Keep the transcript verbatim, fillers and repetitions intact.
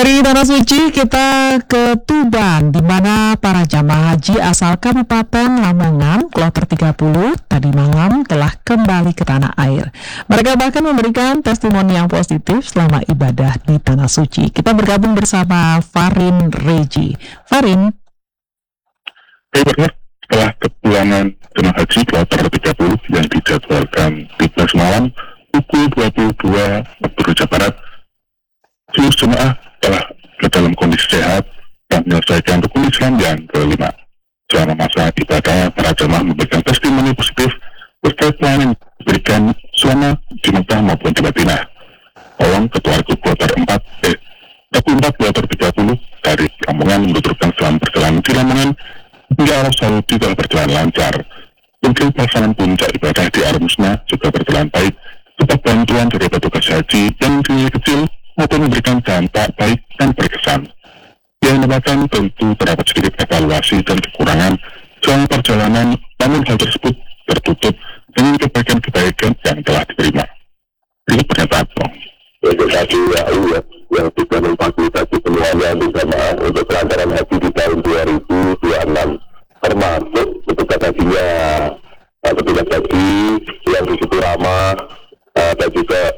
Dari Tanah Suci kita ke Tuban, di mana para jamaah haji asal Kabupaten Lamongan, Kloter tiga puluh, tadi malam telah kembali ke tanah air. Mereka bahkan memberikan testimoni yang positif selama ibadah di Tanah Suci. Kita bergabung bersama Farin Reji. Farin. Setelah kepulangan jemaah haji Kloter tiga puluh yang dijadwalkan tiba semalam pukul dua puluh dua waktu Indonesia Barat, seluruh jemaah telah ke dalam kondisi sehat dan menyelesaikan rukun Islam yang kelima. Selama masa ibadah, para jemaah memberikan testimoni positif terkait pelayanan yang diberikan selama di Mekah maupun di Madinah. Tolong Ketua Regu Kloter empat, eh, Regu empat Kloter tiga puluh dari Lamongan menuturkan selama perjalanan di Lamongan hingga Arab Saudi telah berjalan lancar. Mungkin pelaksanaan puncak ibadah di Arab Musna juga berjalan baik, sebab bantuan dari petugas haji yang dinilai kecil maupun memberikan dampak baik dan berkesan. Yang menambahkan tentu terdapat sedikit evaluasi dan kekurangan selama perjalanan, namun hal tersebut tertutup dengan kebaikan-kebaikan yang telah diterima. Ini pernyataan Bang. Untuk haji ya Allah yang sudah memfasilitasi semuanya berjamaah untuk pelancaran haji di tahun dua ribu dua puluh enam, termasuk petugas hajinya, petugas haji yang di situ ramah, uh, dan juga